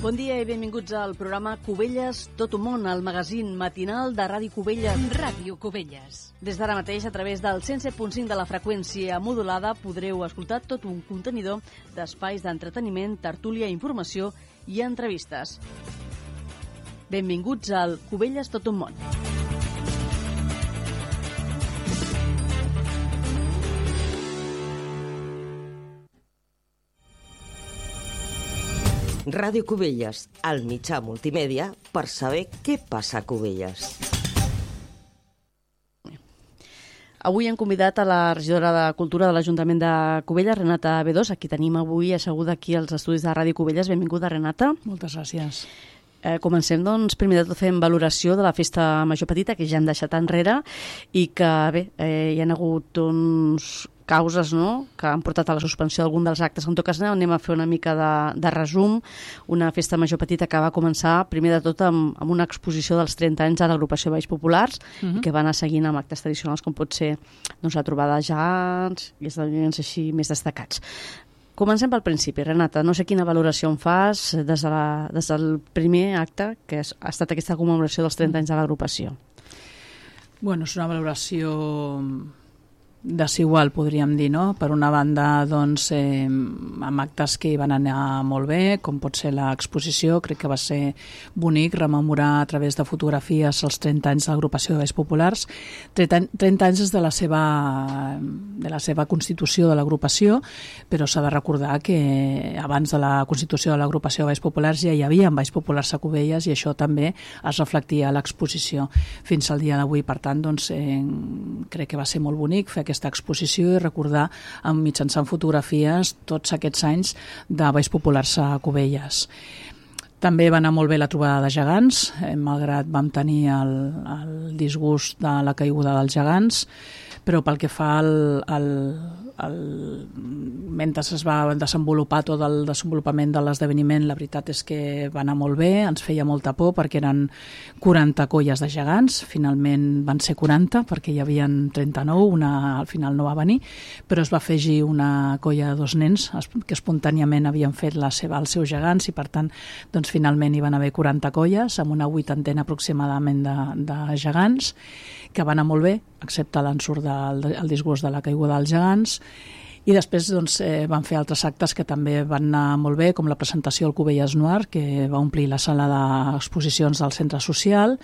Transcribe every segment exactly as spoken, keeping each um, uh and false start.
Bon dia i benvinguts al programa Cubelles Tot un món, el magazín matinal de Ràdio Cubelles. Ràdio Cubelles. Des d'ara mateix, a través del cent set punt cinc de la freqüència modulada, podreu escoltar tot un contenidor d'espais d'entreteniment, tertúlia, informació i entrevistes. Benvinguts al Cubelles Tot un món. Ràdio Cubelles, el mitjà multimèdia per saber què passa a Cubelles. Avui hem convidat a la regidora de Cultura de l'Ajuntament de Cubelles, Renata Bedós, a qui tenim avui asseguda aquí als estudis de Ràdio Cubelles. Benvinguda, Renata. Moltes gràcies. Eh, comencem, doncs, primer de tot fent valoració de la Festa Major Petita, que ja hem deixat enrere, i que, bé, eh, hi ha hagut, doncs, causes, no?, que han portat a la suspensió d'algun dels actes. En tot cas, anem a fer una mica de, de resum. Una Festa Major Petita que va començar, primer de tot, amb, amb una exposició dels trenta anys de l'agrupació Balls Populars, uh-huh. i que va anar seguint amb actes tradicionals com pot ser, doncs, la trobada de gegants i esdeveniments així més destacats. Comencem pel principi, Renata. No sé quina valoració en fas des, de la, des del primer acte, que és, ha estat aquesta commemoració dels trenta anys de l'agrupació. Bueno, és una valoració desigual, podríem dir, no? Per una banda, doncs, eh, amb actes que hi van anar molt bé, com pot ser l'exposició, crec que va ser bonic rememorar a través de fotografies els trenta anys de l'agrupació de Balls Populars. trenta anys des de la seva, de la seva constitució de l'agrupació, però s'ha de recordar que abans de la constitució de l'agrupació de Balls Populars ja hi havia Balls Populars a Cubelles i això també es reflectia a l'exposició fins al dia d'avui. Per tant, doncs, eh, crec que va ser molt bonic fer aquesta exposició i recordar amb mitjançant fotografies tots aquests anys de Balls Populars a Cubelles. També va anar molt bé la trobada de gegants, eh, malgrat vam tenir el, el disgust de la caiguda dels gegants, però pel que fa al, al, al, mentre es va desenvolupar tot el desenvolupament de l'esdeveniment, la veritat és que va anar molt bé, ens feia molta por perquè eren quaranta colles de gegants, finalment van ser quaranta perquè hi havia trenta-nou, una al final no va venir, però es va afegir una colla de dos nens que espontàniament havien fet la seva, els seus gegants i per tant doncs, finalment hi van haver quaranta colles amb una vuitantena aproximadament de, de gegants, que va anar molt bé, excepte l'ensurt del el disgust de la caiguda dels gegants. I després doncs, eh, van fer altres actes que també van anar molt bé, com la presentació al Cubelles Noir, que va omplir la sala d'exposicions del centre social,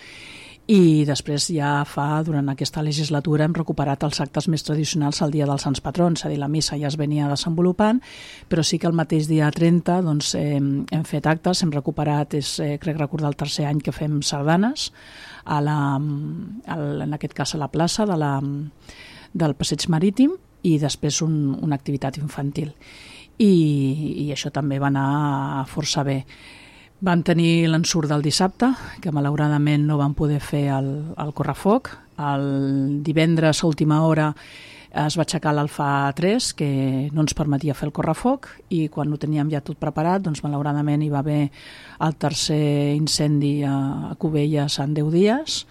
i després ja fa, durant aquesta legislatura, hem recuperat els actes més tradicionals al dia dels Sants Patrons, és a dir, la missa ja es venia desenvolupant, però sí que el mateix dia trenta doncs, eh, hem fet actes, hem recuperat, és, eh, crec recordar el tercer any que fem sardanes, a la, a la, en aquest cas a la plaça de la, del Passeig Marítim, i després un, una activitat infantil. I, i això també va anar força bé. Vam tenir l'ensurt del dissabte, que malauradament no vam poder fer el, el correfoc. El divendres a última hora es va aixecar l'Alfa tres, que no ens permetia fer el correfoc, i quan ho teníem ja tot preparat, doncs malauradament hi va haver el tercer incendi a, a Cubelles en deu dies,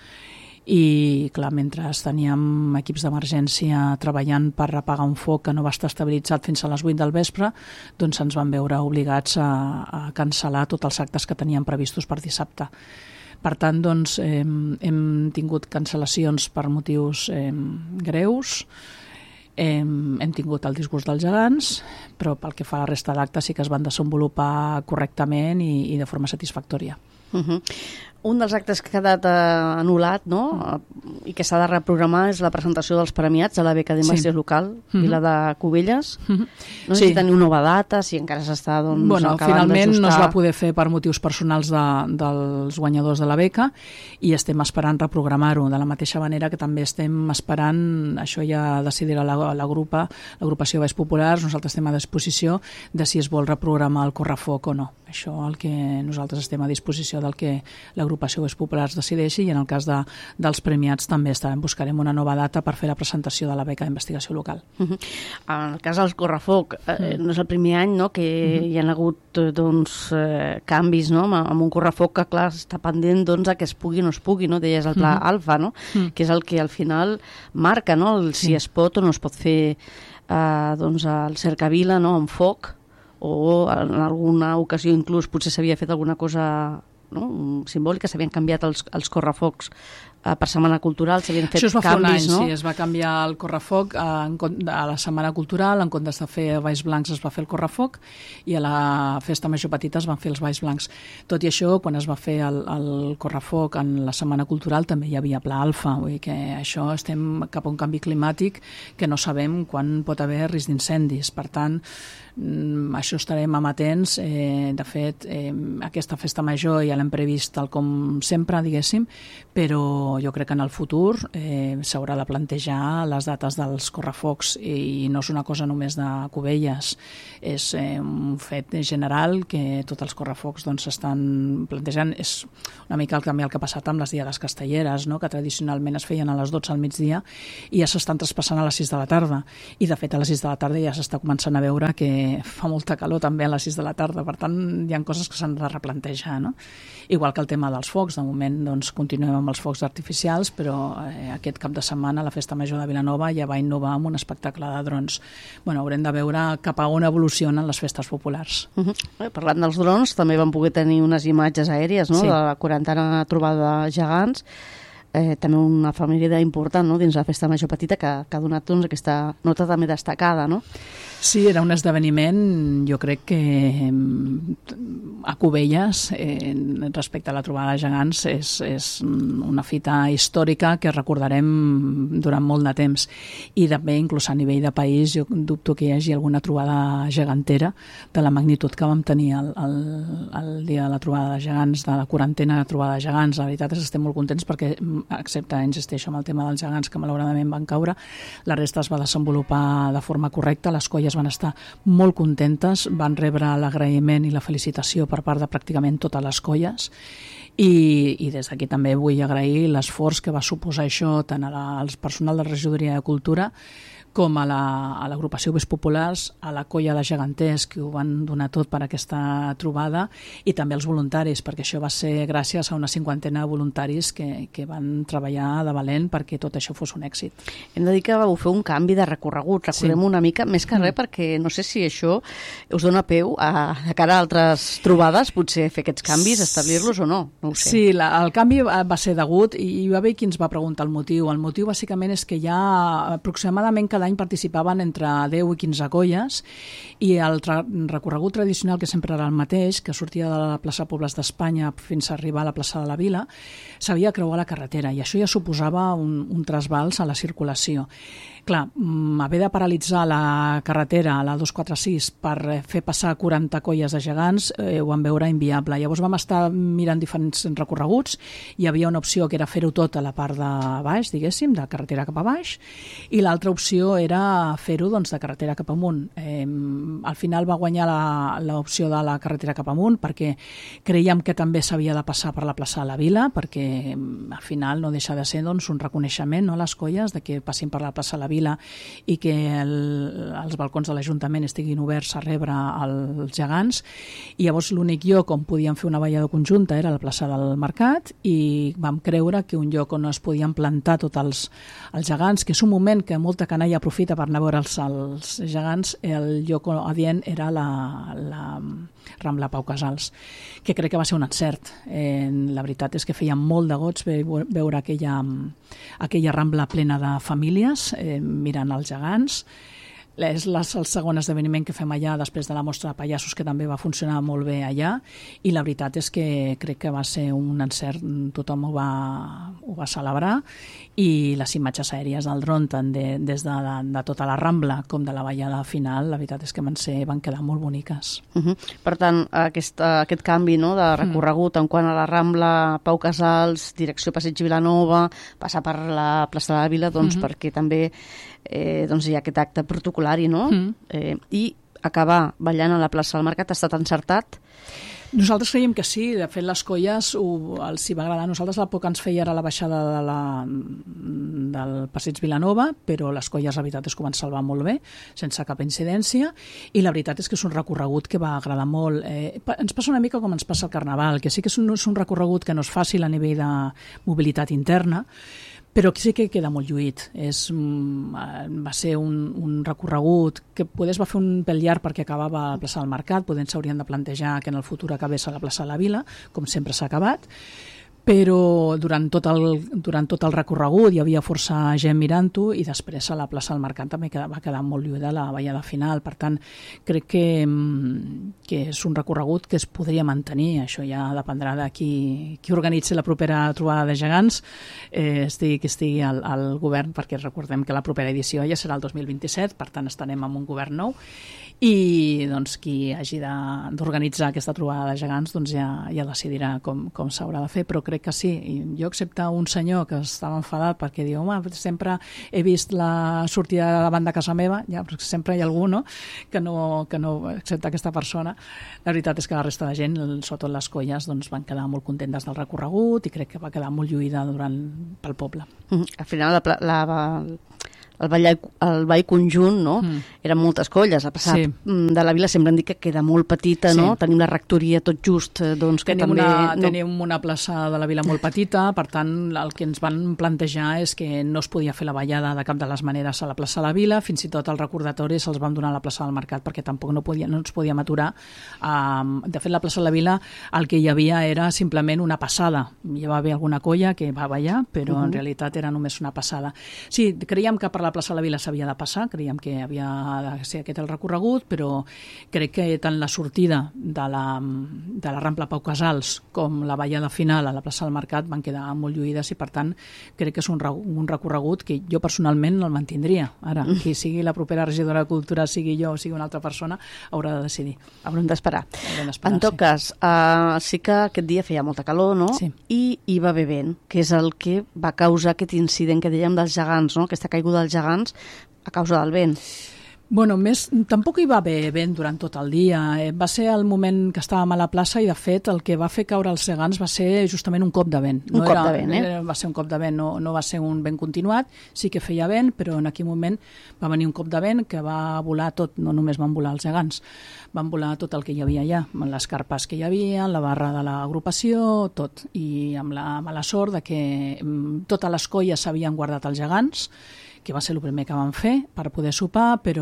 i clar, mentre teníem equips d'emergència treballant per apagar un foc que no va estar estabilitzat fins a les vuit del vespre, doncs ens vam veure obligats a, a cancel·lar tots els actes que teníem previstos per dissabte. Per tant, doncs, eh, hem tingut cancel·lacions per motius eh, greus, eh, hem tingut el disgust dels gegants, però pel que fa a la resta d'actes sí que es van desenvolupar correctament i, i de forma satisfactòria. Uh-huh. Un dels actes que ha quedat eh, anul·lat, no?, uh, i que s'ha de reprogramar és la presentació dels premiats de la beca d'inversió sí. local, uh-huh. Vila de Cubelles. Uh-huh. No sé sí. si teniu nova data, si encara s'està doncs, bueno, acabant finalment d'ajustar. No es va poder fer per motius personals de, dels guanyadors de la beca i estem esperant reprogramar-ho, de la mateixa manera que també estem esperant, això ja decidirà la, la grupa, l'agrupació Balls Populars, nosaltres estem a disposició de si es vol reprogramar el correfoc o no. Això el que nosaltres estem a disposició del que l'agrupació Balls Populars decideixi, i en el cas de, dels premiats també estarem, buscarem una nova data per fer la presentació de la beca d'investigació local. Uh-huh. En el cas del correfoc, eh, uh-huh. no és el primer any, no?, que uh-huh. hi ha hagut doncs, eh, canvis, no?, amb un correfoc que clar està pendent doncs, que es pugui o no es pugui, no? Deies el pla uh-huh. alfa, no? Uh-huh. Que és el que al final marca, no?, el, sí. si es pot o no es pot fer eh, doncs, el cercavila, no?, amb foc, o en alguna ocasió inclús potser s'havia fet alguna cosa, no?, simbòlica, s'havien canviat els, els correfocs eh, per Setmana Cultural, s'havien fet Això es va canvis, fer un any, no? sí, es va canviar el correfoc a, a la Setmana Cultural, en comptes de fer balls blancs es va fer el correfoc, i a la Festa Major Petita es van fer els balls blancs. Tot i això, quan es va fer el, el correfoc en la Setmana Cultural també hi havia pla alfa, vull dir que això estem cap a un canvi climàtic que no sabem quan pot haver risc d'incendis. Per tant, això estarem amatents. Eh, de fet, eh, aquesta festa major ja l'hem previst tal com sempre, diguéssim, però jo crec que en el futur eh, s'haurà de plantejar les dates dels correfocs, i no és una cosa només de Cubelles, és eh, un fet general que tots els correfocs doncs, s'estan plantejant. És una mica el canvi el que ha passat amb les diades castelleres, no?, que tradicionalment es feien a les dotze al migdia i ja s'estan traspassant a les sis de la tarda, i de fet a les sis de la tarda ja s'està començant a veure que fa molta calor també a les sis de la tarda, per tant hi ha coses que s'han de replantejar, no? Igual que el tema dels focs, de moment doncs, continuem amb els focs artificials, però eh, aquest cap de setmana la Festa Major de Vilanova ja va innovar amb un espectacle de drons. Bueno, haurem de veure cap a on evolucionen les festes populars. Uh -huh. Parlant dels drons, també vam poder tenir unes imatges aèries, no?, Sí. de la quarantena trobada de gegants, eh, també una família important, no?, dins la Festa Major Petita, que, que ha donat doncs, aquesta nota també destacada, no? Sí, era un esdeveniment, jo crec que a Cubelles, eh, respecte a la trobada de gegants, és, és una fita històrica que recordarem durant molt de temps. I també, inclús a nivell de país, jo dubto que hi hagi alguna trobada gegantera de la magnitud que vam tenir el, el, el dia de la trobada de gegants, de la quarantena de trobada de gegants. La veritat és que estem molt contents perquè, excepte, insisteixo, amb el tema dels gegants, que malauradament van caure, la resta es va desenvolupar de forma correcta. Les colles van estar molt contentes, van rebre l'agraïment i la felicitació per part de pràcticament totes les colles, i, i des d'aquí també vull agrair l'esforç que va suposar això tant a la, al personal de la Regidoria de Cultura com a l'agrupació la, Vis Populars, a la colla de geganters, que ho van donar tot per aquesta trobada, i també als voluntaris, perquè això va ser gràcies a una cinquantena de voluntaris que, que van treballar de valent perquè tot això fos un èxit. Hem de dir que vau fer un canvi de recorregut, recordem sí. una mica, més que res, mm. perquè no sé si això us dona peu a, a cara a altres trobades, potser fer aquests canvis, establir-los o no, no ho sé. Sí, la, el canvi va ser degut, i hi va haver qui ens va preguntar el motiu. El motiu bàsicament és que ja aproximadament cada any participaven entre deu i quinze colles, i el tra recorregut tradicional, que sempre era el mateix, que sortia de la plaça Pobles d'Espanya fins a arribar a la plaça de la Vila, s'havia de creuar la carretera, i això ja suposava un, un trasbals a la circulació. Clar, haver de paralitzar la carretera a la dos quatre sis per fer passar quaranta colles de gegants eh, ho vam veure inviable. Llavors vam estar mirant diferents recorreguts. Hi havia una opció que era fer-ho tot a la part de baix, diguéssim, de carretera cap a baix, i l'altra opció era fer-ho doncs, de carretera cap amunt. Eh, al final va guanyar l'opció de la carretera cap amunt perquè creiem que també s'havia de passar per la plaça de la Vila, perquè al final no deixa de ser doncs, un reconeixement, no, a les colles de que passin per la plaça de la Vila i que el, els balcons de l'Ajuntament estiguin oberts a rebre els gegants. I llavors l'únic lloc on podíem fer una ballada conjunta era la plaça del Mercat, i vam creure que un lloc on es podien plantar tots els, els gegants, que és un moment que molta canalla aprofita per anar a veure els, els gegants, el lloc adient era la, la Rambla Pau Casals, que crec que va ser un encert. Eh, la veritat és que feia molt de goig veure aquella, aquella Rambla plena de famílies eh, mirant els gegants. És el segon esdeveniment que fem allà després de la mostra de pallassos, que també va funcionar molt bé allà, i la veritat és que crec que va ser un encert, tothom ho va, ho va celebrar, i les imatges aèries del dron tant de, des de, de, de tota la Rambla com de la ballada final, la veritat és que van, ser, van quedar molt boniques. Uh -huh. Per tant, aquest, aquest canvi, no, de recorregut en quant a la Rambla Pau Casals, direcció Passeig Vilanova, passar per la plaça de la Vila, doncs uh -huh. perquè també eh, doncs hi ha aquest acte protocolari, no? Mm. Eh, i acabar ballant a la plaça del Mercat ha estat encertat? Nosaltres creiem que sí, de fet les colles ho, els hi va agradar. Nosaltres la por que ens feia era la baixada de la, del Passeig Vilanova, però les colles la veritat és que ho van salvar molt bé, sense cap incidència, i la veritat és que és un recorregut que va agradar molt. Eh, ens passa una mica com ens passa al Carnaval, que sí que és un, és un recorregut que no és fàcil a nivell de mobilitat interna, però sí que queda molt lluït. És, va ser un, un recorregut que poder es va fer un pèl llarg perquè acabava a la plaça del Mercat, podent s'haurien de plantejar que en el futur acabés a la plaça de la Vila, com sempre s'ha acabat, però durant tot, el, durant tot el recorregut hi havia força gent mirant-ho i després a la plaça del Mercat també va quedar molt lluïda la ballada final. Per tant, crec que, que és un recorregut que es podria mantenir. Això ja dependrà de qui, qui organitzi la propera trobada de gegants, eh, estigui qui estigui al, al govern, perquè recordem que la propera edició ja serà el dos mil vint-i-set, per tant estarem amb un govern nou, i doncs, qui hagi d'organitzar aquesta trobada de gegants doncs ja, ja decidirà com, com s'haurà de fer, però crec que sí. I jo, excepte un senyor que estava enfadat perquè diu, home, sempre he vist la sortida de davant de casa meva, ja, però sempre hi ha algú, no?, que no, que no excepte aquesta persona. La veritat és que la resta de gent, sobretot les colles, doncs, van quedar molt contentes del recorregut i crec que va quedar molt lluïda durant, pel poble. Mm-hmm. Al final, la, la, el ball, el ball conjunt, no? Mm. Eren moltes colles. A passar sí. de la Vila sempre han dit que queda molt petita, sí. no? Tenim la rectoria tot just, doncs, que tenim també... Una, no... Tenim una plaça de la Vila molt petita, per tant, el que ens van plantejar és que no es podia fer la ballada de cap de les maneres a la plaça de la Vila, fins i tot els recordatoris se'ls vam donar a la plaça del Mercat perquè tampoc no, podia, no ens podíem aturar. Um, de fet, la plaça de la Vila el que hi havia era simplement una passada. Hi va haver alguna colla que va ballar, però uh-huh. en realitat era només una passada. Sí, creiem que per la plaça de la Vila s'havia de passar, creiem que havia de ser aquest el recorregut, però crec que tant la sortida de la, de la Rambla Pau Casals com la ballada final a la plaça del Mercat van quedar molt lluïdes i per tant crec que és un, un recorregut que jo personalment el mantindria. Ara, qui sigui la propera regidora de Cultura, sigui jo o sigui una altra persona, haurà de decidir. Haurem d'esperar. En tot sí. cas, uh, sí que aquest dia feia molta calor, no? Sí. I hi va haver vent, que és el que va causar aquest incident que dèiem dels gegants, no? Aquesta caiguda dels gegants a causa del vent. Bueno, més, tampoc hi va haver vent durant tot el dia. Eh, va ser el moment que estàvem a la plaça i, de fet, el que va fer caure els gegants va ser justament un cop de vent. Un no cop era, de vent, eh? Era, va ser un cop de vent, no, no va ser un vent continuat. Sí que feia vent, però en aquell moment va venir un cop de vent que va volar tot, no només van volar els gegants, van volar tot el que hi havia allà, les carpes que hi havia, la barra de l'agrupació, tot. I amb la mala sort de que totes les colles s'havien guardat els gegants, que va ser el primer que van fer per poder sopar, però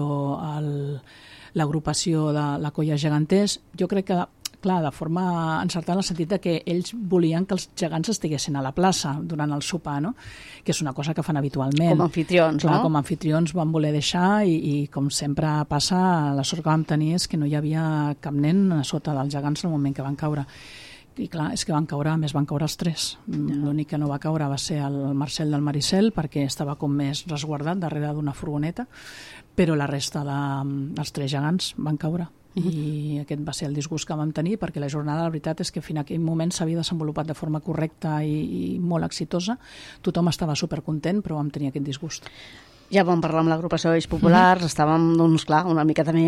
l'agrupació de la colla geganters, jo crec que, clar, de forma encertada en el sentit de que ells volien que els gegants estiguessin a la plaça durant el sopar, no? Que és una cosa que fan habitualment. Com a anfitrions, clar, no? Com a anfitrions van voler deixar i, i com sempre passa, la sort que vam tenir és que no hi havia cap nen a sota dels gegants en el moment que van caure. I clar, és que van caure, a més van caure els tres. Ja. L'únic que no va caure va ser el Marcel del Maricel, perquè estava com més resguardat darrere d'una furgoneta, però la resta dels tres gegants van caure. Uh-huh. I aquest va ser el disgust que vam tenir, perquè la jornada, la veritat és que fins a aquell moment s'havia desenvolupat de forma correcta i, i molt exitosa. Tothom estava supercontent, però vam tenir aquest disgust. Ja vam parlar amb l'agrupació d'Eix Populars, mm-hmm. estàvem, doncs, clar, una mica també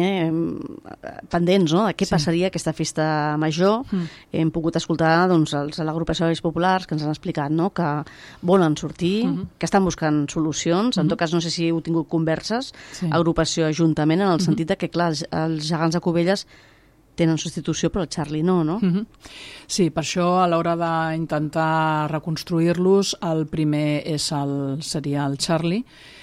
eh, pendents, no?, de què sí. passaria aquesta festa major. Mm. Hem pogut escoltar, doncs, els, l'agrupació d'Eix Populars, que ens han explicat, no?, que volen sortir, mm-hmm. que estan buscant solucions. Mm-hmm. En tot cas, no sé si heu tingut converses, sí. agrupació ajuntament, en el mm-hmm. sentit de que, clar, els, els gegants de Cubelles tenen substitució, però el Charlie no, no? Mm-hmm. Sí, per això a l'hora d'intentar reconstruir-los, el primer és el, seria el Charlie,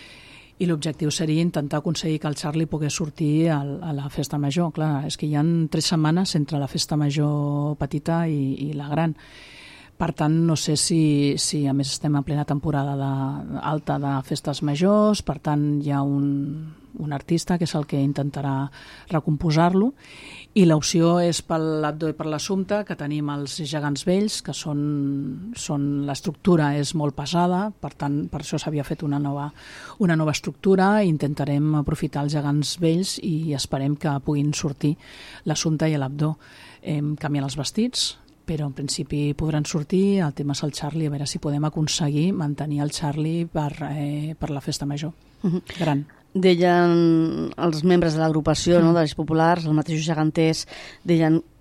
i l'objectiu seria intentar aconseguir que el Charlie pogués sortir a, a la festa major. Clar, és que hi ha tres setmanes entre la festa major petita i, i la gran. Per tant, no sé si, si a més estem en plena temporada de, alta de festes majors, per tant hi ha un, un artista que és el que intentarà recomposar-lo, i l'opció és per l'Abdo i per l'Assumpte, que tenim els gegants vells, que són, són l'estructura és molt pesada, per tant, per això s'havia fet una nova, una nova estructura, i intentarem aprofitar els gegants vells i esperem que puguin sortir l'Assumpte i l'Abdo. Hem canviat els vestits, però en principi podran sortir. El tema és el Charlie, a veure si podem aconseguir mantenir el Charlie per, eh, per la festa major. Uh-huh. Gran. Deien els membres de l'agrupació, mm. no, dels populars, els mateixos geganters, deien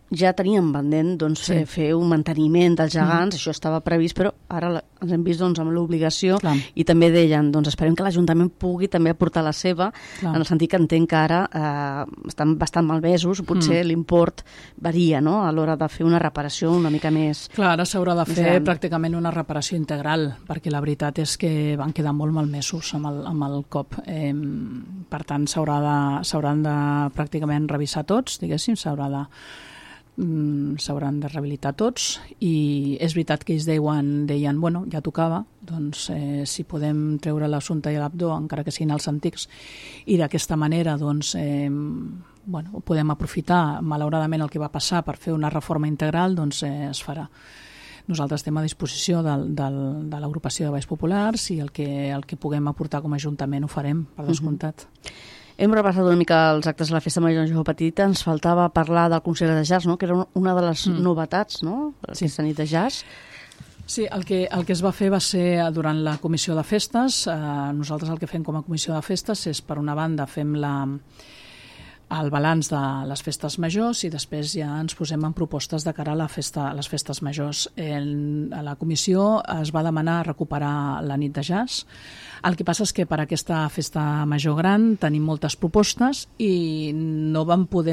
ja teníem pendent doncs, sí. fer, fer un manteniment dels gegants, mm. això estava previst, però ara la, ens hem vist doncs, amb l'obligació i també deien, doncs esperem que l'Ajuntament pugui també aportar la seva, Clar. en el sentit que entenc que ara eh, estan bastant malmesos, potser mm. l'import varia, no?, a l'hora de fer una reparació una mica més... Clar, ara s'haurà de fer gran. pràcticament una reparació integral, perquè la veritat és que van quedar molt malmesos amb el, amb el cop. Eh, per tant, s'haurà de, s'hauran de pràcticament revisar tots, diguéssim, s'haurà de s'hauran de rehabilitar tots, i és veritat que ells deien, deien bueno, ja tocava, doncs eh, si podem treure l'assumpte i l'abdó, encara que siguin els antics, i d'aquesta manera doncs eh, bueno, ho podem aprofitar. Malauradament el que va passar per fer una reforma integral doncs eh, es farà. Nosaltres estem a disposició del, del, de l'agrupació de Balls Populars, i el que, el que puguem aportar com a Ajuntament ho farem, per descomptat. Uh-huh. Hem repassat una mica els actes de la Festa Major Jove Petita. Ens faltava parlar del concert de jazz, no?, que era una de les mm. novetats, no?, aquesta nit de jazz. Sí, el que, el que es va fer va ser durant la comissió de festes. Eh, nosaltres el que fem com a comissió de festes és, per una banda, fem la... el balanç de les festes majors, i després ja ens posem en propostes de cara a, la festa, a les festes majors. En, a la comissió es va demanar recuperar la nit de jazz. El que passa és que per aquesta festa major gran tenim moltes propostes i no vam poder